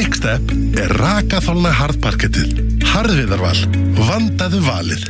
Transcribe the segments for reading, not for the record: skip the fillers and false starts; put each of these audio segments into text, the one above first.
Quickstep rakaþolna harðparkettið. Harðviðarval. Vandaðu valið.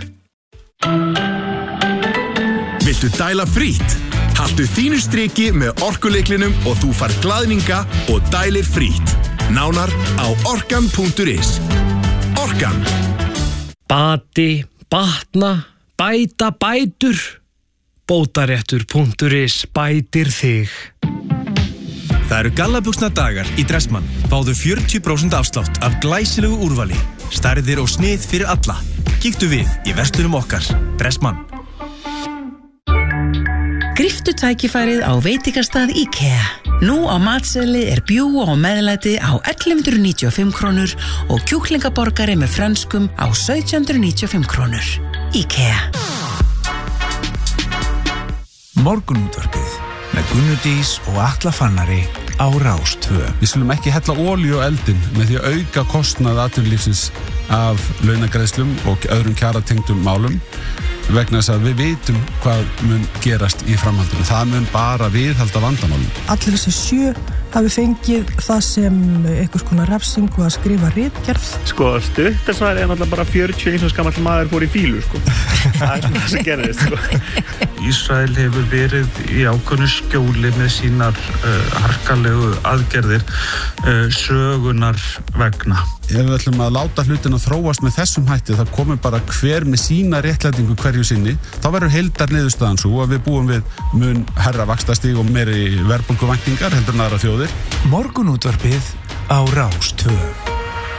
Viltu dæla frítt? Haltu þínu striki með orkuleiklinum og þú fær glaðninga og dælir frítt. Nánar á orkan.is. Orkan. Bati, batna, bæta, bætur. Bótaréttur.is bætir þig. Það eru gallabuxna dagar í Dressmann. Fáðu 40% afslátt af glæsilegu úrvali. Stærðir og snið fyrir alla. Kíktu við í verslunum okkar. Dressmann. Gríptu tækifærið á veitingastað IKEA. Nú á matseðli bjúgu og meðlæti á 1195 krónur og kjúklingaborgari með frönskum á 1795 krónur. IKEA. Morgunútvarpið með Gunnu Dís og Atla Fannari á Rás 2. Við skulum ekki hella olíu á eldinn með því að auka kostnað atvinnulífsins af launagreiðslum og öðrum kjaratengdum málum vegna þess að við vitum hvað mun gerast í framhaldinu. Það mun bara viðhalda vandamálum. Allir þessi 7 hafi fengið það sem einhvers konar refsingu að skrifa ritgerð. Stuttasvari náttúrulega bara 41 og skamall maður fór í fílu, Það er svona það sem gerðist, Ísrael hefur verið í ákveðnu skjóli með sínar harkalegu aðgerðir sögunar vegna. Ef við ætlum að láta hlutina þróast með þessum hætti, það komur bara hver með sína réttlætingu hverju sinni, þá verður heildar niðurstaðan svo að við búum við mun herra vaxtastig og meiri verðbólguvæntingar heldur en aðrar þjóðir. Morgunútvarpið á Rás 2.